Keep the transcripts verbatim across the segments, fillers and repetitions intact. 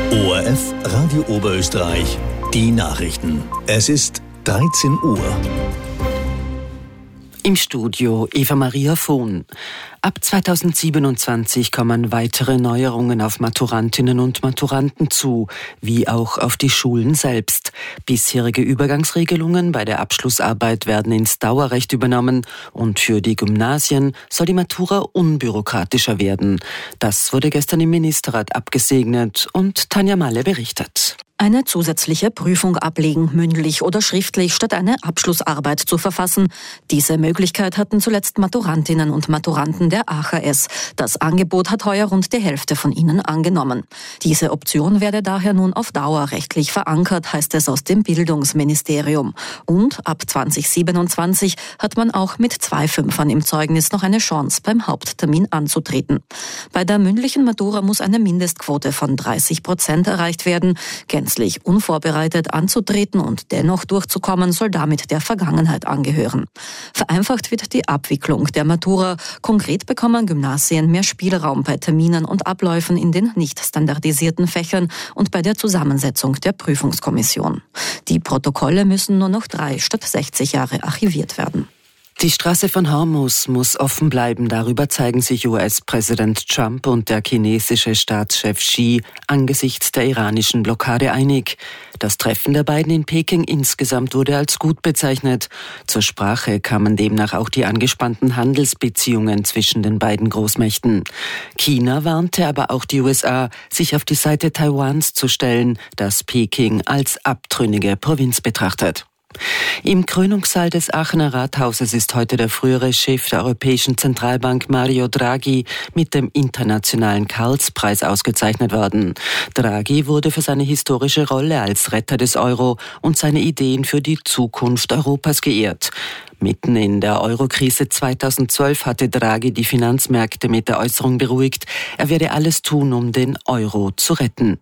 O R F Radio Oberösterreich, die Nachrichten. Es ist dreizehn Uhr. Im Studio Eva-Maria Vohn. Ab zweitausendsiebenundzwanzig kommen weitere Neuerungen auf Maturantinnen und Maturanten zu, wie auch auf die Schulen selbst. Bisherige Übergangsregelungen bei der Abschlussarbeit werden ins Dauerrecht übernommen und für die Gymnasien soll die Matura unbürokratischer werden. Das wurde gestern im Ministerrat abgesegnet und Tanja Malle berichtet. Eine zusätzliche Prüfung ablegen, mündlich oder schriftlich, statt eine Abschlussarbeit zu verfassen. Diese Möglichkeit hatten zuletzt Maturantinnen und Maturanten der A H S. Das Angebot hat heuer rund die Hälfte von ihnen angenommen. Diese Option werde daher nun auf Dauer rechtlich verankert, heißt es aus dem Bildungsministerium. Und ab zweitausendsiebenundzwanzig hat man auch mit zwei Fünfern im Zeugnis noch eine Chance, beim Haupttermin anzutreten. Bei der mündlichen Matura muss eine Mindestquote von dreißig Prozent erreicht werden. Gänzlich unvorbereitet anzutreten und dennoch durchzukommen, soll damit der Vergangenheit angehören. Vereinfacht wird die Abwicklung der Matura. Konkret bekommen Gymnasien mehr Spielraum bei Terminen und Abläufen in den nicht standardisierten Fächern und bei der Zusammensetzung der Prüfungskommission. Die Protokolle müssen nur noch drei statt sechzig Jahre archiviert werden. Die Straße von Hormuz muss offen bleiben. Darüber zeigen sich U S-Präsident Trump und der chinesische Staatschef Xi angesichts der iranischen Blockade einig. Das Treffen der beiden in Peking insgesamt wurde als gut bezeichnet. Zur Sprache kamen demnach auch die angespannten Handelsbeziehungen zwischen den beiden Großmächten. China warnte aber auch die U S A, sich auf die Seite Taiwans zu stellen, das Peking als abtrünnige Provinz betrachtet. Im Krönungssaal des Aachener Rathauses ist heute der frühere Chef der Europäischen Zentralbank Mario Draghi mit dem internationalen Karlspreis ausgezeichnet worden. Draghi wurde für seine historische Rolle als Retter des Euro und seine Ideen für die Zukunft Europas geehrt. Mitten in der Eurokrise zweitausendzwölf hatte Draghi die Finanzmärkte mit der Äußerung beruhigt, er werde alles tun, um den Euro zu retten.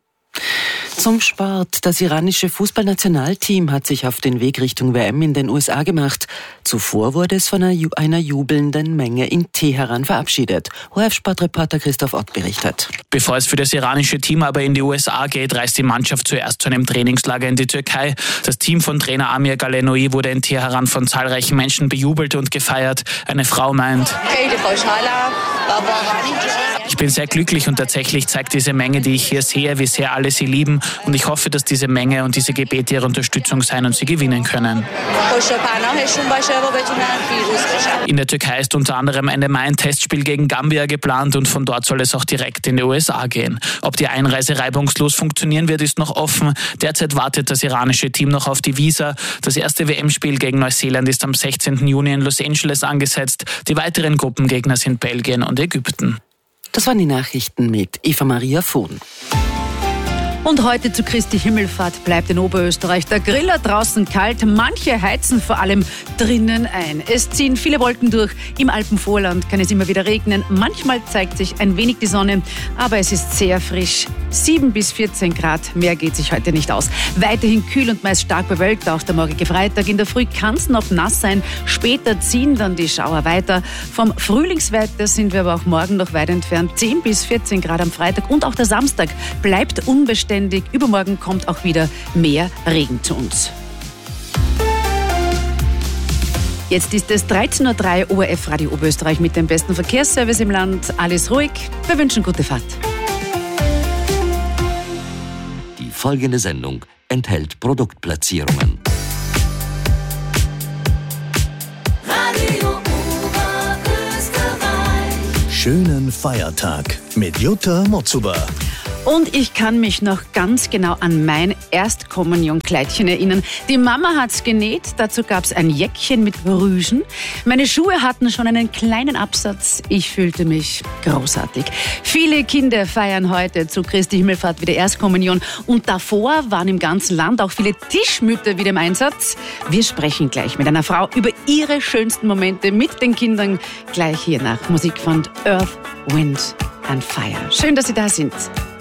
Zum Sport. Das iranische Fußballnationalteam hat sich auf den Weg Richtung W M in den U S A gemacht. Zuvor wurde es von einer jubelnden Menge in Teheran verabschiedet. O R F-Sportreporter Christoph Ott berichtet. Bevor es für das iranische Team aber in die U S A geht, reist die Mannschaft zuerst zu einem Trainingslager in die Türkei. Das Team von Trainer Amir Galenoui wurde in Teheran von zahlreichen Menschen bejubelt und gefeiert. Eine Frau meint: Ich bin sehr glücklich und tatsächlich zeigt diese Menge, die ich hier sehe, wie sehr alle sie lieben. Und ich hoffe, dass diese Menge und diese Gebete ihre Unterstützung sein und sie gewinnen können. In der Türkei ist unter anderem Ende Mai ein Testspiel gegen Gambia geplant und von dort soll es auch direkt in die U S A gehen. Ob die Einreise reibungslos funktionieren wird, ist noch offen. Derzeit wartet das iranische Team noch auf die Visa. Das erste W M-Spiel gegen Neuseeland ist am sechzehnten Juni in Los Angeles angesetzt. Die weiteren Gruppengegner sind Belgien und Ägypten. Das waren die Nachrichten mit Eva-Maria Vohn. Und heute zu Christi Himmelfahrt bleibt in Oberösterreich der Griller draußen kalt. Manche heizen vor allem drinnen ein. Es ziehen viele Wolken durch. Im Alpenvorland kann es immer wieder regnen. Manchmal zeigt sich ein wenig die Sonne, aber es ist sehr frisch. sieben bis vierzehn Grad, mehr geht sich heute nicht aus. Weiterhin kühl und meist stark bewölkt, auch der morgige Freitag. In der Früh kann es noch nass sein. Später ziehen dann die Schauer weiter. Vom Frühlingswetter sind wir aber auch morgen noch weit entfernt. zehn bis vierzehn Grad am Freitag und auch der Samstag bleibt unbeständig. Übermorgen kommt auch wieder mehr Regen zu uns. Jetzt ist es dreizehn Uhr drei, O R F Radio Oberösterreich mit dem besten Verkehrsservice im Land. Alles ruhig. Wir wünschen gute Fahrt. Die folgende Sendung enthält Produktplatzierungen. Radio Oberösterreich. Schönen Feiertag mit Jutta Motzuber. Und ich kann mich noch ganz genau an mein Erstkommunionkleidchen erinnern. Die Mama hat's genäht, dazu gab's ein Jäckchen mit Rüschen. Meine Schuhe hatten schon einen kleinen Absatz. Ich fühlte mich großartig. Viele Kinder feiern heute zu Christi Himmelfahrt wieder Erstkommunion. Und davor waren im ganzen Land auch viele Tischmütter wieder im Einsatz. Wir sprechen gleich mit einer Frau über ihre schönsten Momente mit den Kindern. Gleich hier nach Musik von Earth, Wind and Fire. Schön, dass Sie da sind.